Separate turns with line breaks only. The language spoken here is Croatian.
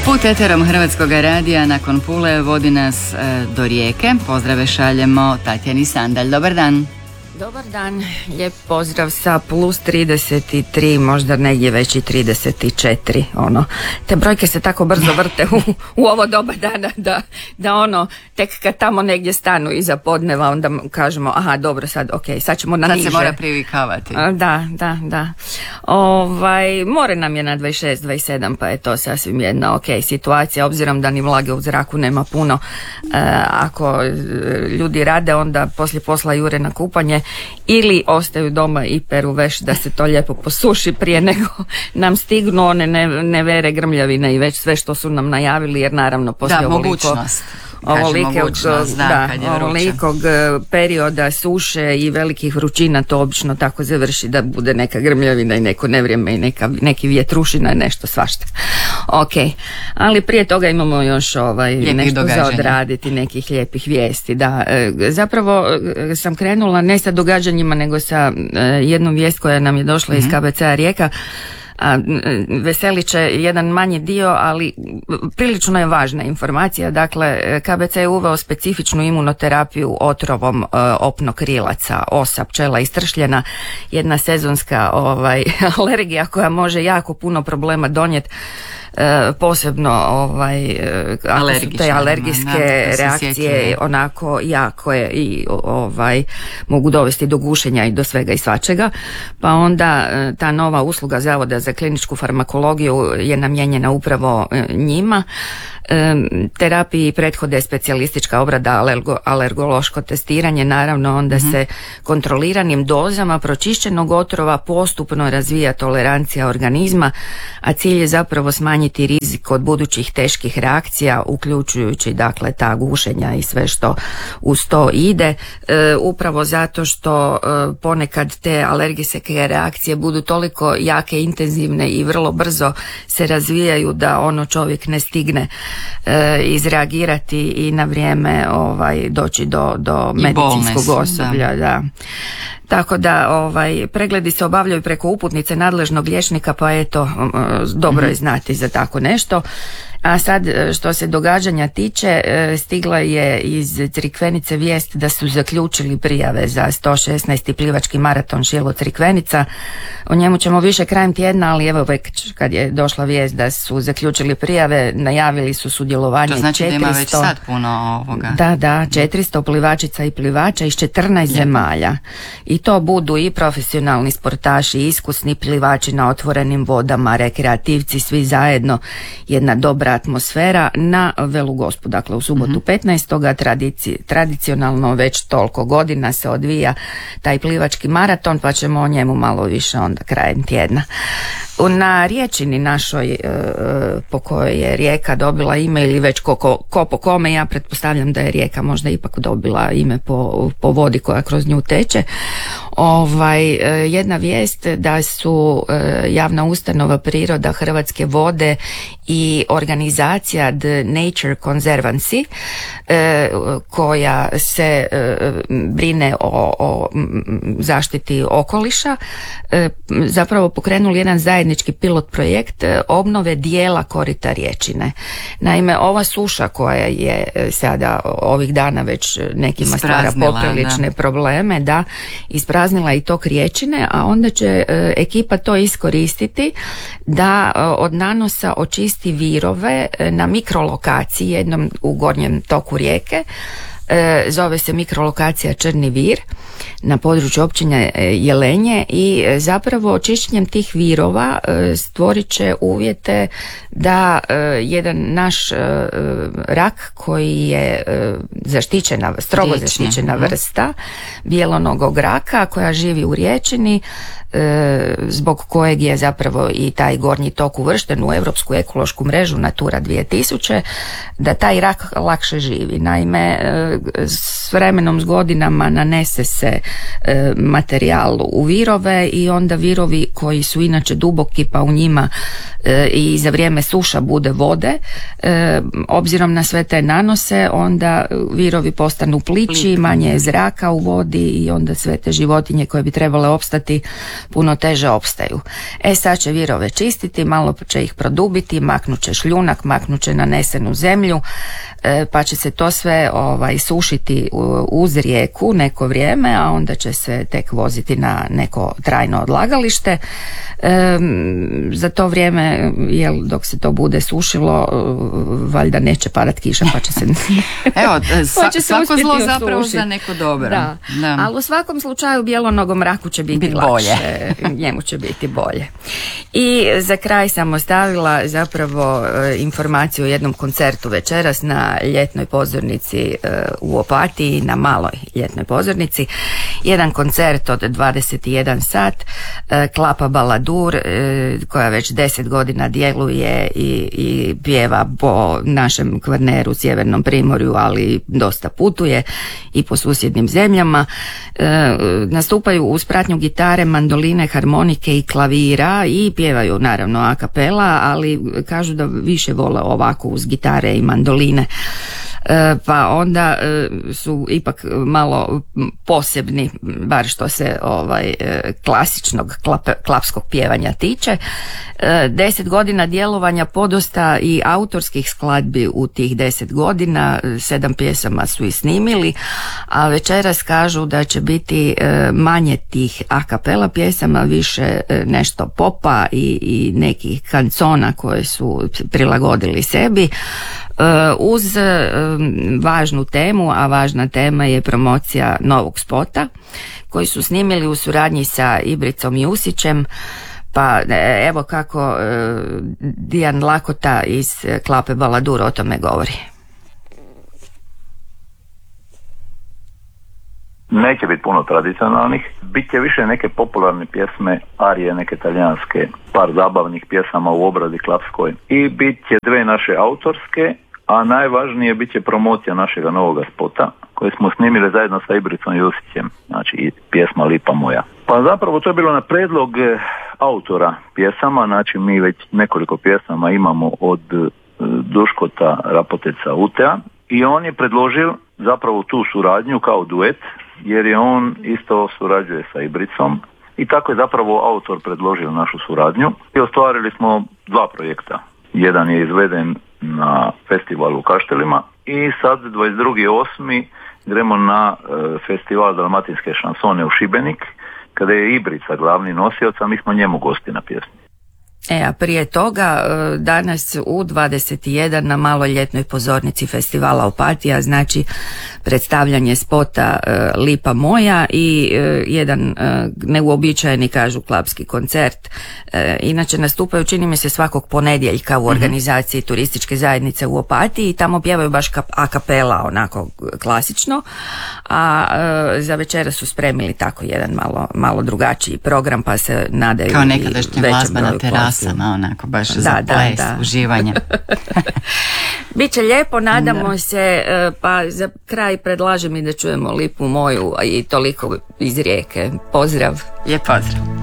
Put eterom Hrvatskog radija nakon Pule vodi nas do Rijeke. Pozdrave šaljemo Tatjani Sandalj. Dobar dan.
Dobar dan, lijep pozdrav sa plus 33, možda negdje već i 34, te brojke se tako brzo vrte u ovo doba dana da tek kad tamo negdje stanu iza podneva, onda kažemo, aha, dobro, sad ćemo na niže.
Sad se mora privikavati.
Da. More nam je na 26, 27, pa je to sasvim jedna situacija, obzirom da ni vlage u zraku nema puno. Ako ljudi rade, onda poslije posla jure na kupanje ili ostaju doma i peru veš da se to lijepo posuši prije nego nam stignu one nevere, grmljavine i već sve što su nam najavili, jer naravno poslije ovolikog perioda suše i velikih vrućina to obično tako završi da bude neka grmljavina i neko nevrijeme i neki vjetrušina, nešto svašta. Ali prije toga imamo još nešto za odraditi, nekih lijepih vijesti. Da, zapravo sam krenula ne sa događanjima nego sa jednom vijest koja nam je došla iz KBC-a Rijeka. Veselit će jedan manji dio, ali prilično je važna informacija. Dakle, KBC je uveo specifičnu imunoterapiju otrovom opnokrilaca, osa, pčela i stršljena, jedna sezonska alergija koja može jako puno problema donijeti. Posebno ako su te alergijske reakcije onako jako i mogu dovesti do gušenja i do svega i svačega, pa onda ta nova usluga Zavoda za kliničku farmakologiju je namijenjena upravo njima. Terapiji prethode specijalistička obrada, alergološko testiranje, naravno onda se kontroliranim dozama pročišćenog otrova postupno razvija tolerancija organizma, a cilj je zapravo smanjiti rizik od budućih teških reakcija, uključujući dakle ta gušenja i sve što uz to ide, upravo zato što ponekad te alergijske reakcije budu toliko jake, intenzivne i vrlo brzo se razvijaju da čovjek ne stigne izreagirati i na vrijeme doći do medicinskog osoblja. Da. Tako da pregledi se obavljaju preko uputnice nadležnog liječnika, pa eto, dobro je znati za tako nešto. A sad što se događanja tiče, stigla je iz Crikvenice vijest da su zaključili prijave za 116. plivački maraton Šilot-Crikvenica. O njemu ćemo više krajem tjedna, ali evo već kad je došla vijest da su zaključili prijave, najavili su sudjelovanje 400.
To znači da ima već sad puno ovoga.
Da, 400 plivačica i plivača iz 14 zemalja. I to budu i profesionalni sportaši, iskusni plivači na otvorenim vodama, rekreativci, svi zajedno, jedna dobra atmosfera na Velugospu, dakle u subotu 15. Tradicionalno već toliko godina se odvija taj plivački maraton, pa ćemo o njemu malo više onda krajem tjedna. Na riječini našoj po kojoj je Rijeka dobila ime, ili već ko po kome, ja pretpostavljam da je Rijeka možda ipak dobila ime po vodi koja kroz nju teče. Jedna vijest da su javna ustanova Priroda, Hrvatske vode i organizacija The Nature Conservancy koja se brine o zaštiti okoliša, zapravo pokrenuli jedan zajednički pilot projekt obnove dijela korita riječine. Naime, ova suša koja je sada ovih dana već nekima stvara poprilične probleme, da, ispraznila i tok riječine, a onda će ekipa to iskoristiti da od nanosa očisti virove na mikrolokaciji, jednom u gornjem toku rijeke. Zove se mikrolokacija Črni vir na području općine Jelenje i zapravo očišćenjem tih virova stvorit će uvjete da jedan naš rak koji je strogo zaštićena vrsta bijelonogog raka koja živi u riječini, zbog kojeg je zapravo i taj gornji tok uvršten u Europsku ekološku mrežu Natura 2000, da taj rak lakše živi. Naime, s vremenom, s godinama nanese se materijal u virove i onda virovi koji su inače duboki, pa u njima i za vrijeme suša bude vode, obzirom na sve te nanose, onda virovi postanu plići, manje je zraka u vodi i onda sve te životinje koje bi trebale opstati puno teže opstaju. Sad će virove čistiti, malo će ih produbiti, maknut će šljunak, maknut će nanesenu zemlju, pa će se to sve sušiti uz rijeku neko vrijeme, a onda će se tek voziti na neko trajno odlagalište. Za to vrijeme, dok se to bude sušilo, valjda neće padat kiša, pa će se
evo, svako zlo
uspjeti
zapravo
osušiti.
za neko dobro.
Da. Ali u svakom slučaju bijelonogom raku će biti lakše, njemu će biti bolje. I za kraj sam ostavila zapravo informaciju o jednom koncertu večeras na ljetnoj pozornici u Opatiji, na maloj ljetnoj pozornici. Jedan koncert od 21 sat, Klapa Baladur, koja već 10 godina djeluje i pjeva po našem Kvarneru, Sjevernom Primorju, ali dosta putuje i po susjednim zemljama. Nastupaju uz pratnju gitare, mandoline, harmonike i klavira i pjevaju naravno a cappella, ali kažu da više vole ovako uz gitare i mandoline. Pa onda su ipak malo posebni, bar što se klasičnog klapskog pjevanja tiče. 10 godina djelovanja, podosta i autorskih skladbi u tih 10 godina, 7 pjesama su i snimili, a večeras kažu da će biti manje tih a cappella pjesama, više nešto popa i nekih kancona koje su prilagodili sebi, uz važnu temu, a važna tema je promocija novog spota koji su snimili u suradnji sa Ibricom Jusićem. Pa evo kako Dijan Lakota iz Klape Baladur o tome govori.
Neće biti puno tradicionalnih, bit će više neke popularne pjesme, arije neke talijanske, par zabavnih pjesama u obradi klapskoj i bit će 2 naše autorske, a najvažnije bit će promocija našega novoga spota koje smo snimili zajedno sa Ibricom Jusićem, znači pjesma Lipa moja. Pa zapravo to je bilo na predlog autora pjesama, znači mi već nekoliko pjesama imamo od Duškota Rapoteca Utea i on je predložio zapravo tu suradnju kao duet, jer je on isto surađuje sa Ibricom i tako je zapravo autor predložio našu suradnju i ostvarili smo 2 projekta. Jedan je izveden na festivalu u Kaštelima i sad 22.8. gremo na festival dalmatinske šansone u Šibenik, kada je Ibrica glavni nosioc, a mi smo njemu gosti na pjesmi.
A prije toga danas u 21 na maloj ljetnoj pozornici festivala Opatija, znači predstavljanje spota Lipa moja i jedan neuobičajeni, kažu, klapski koncert. Inače nastupaju, čini mi se, svakog ponedjeljka u organizaciji turističke zajednice u Opatiji i tamo pjevaju baš a cappella, onako klasično, a za večera su spremili tako jedan malo drugačiji program, pa se nadaju
kao nekadašnja glazba na terasama, onako baš za ples, uživanje.
Biće lijepo, nadamo se, pa za kraj predlažem i da čujemo Lipu moju i toliko iz Rijeke. Pozdrav.
Lijep pozdrav.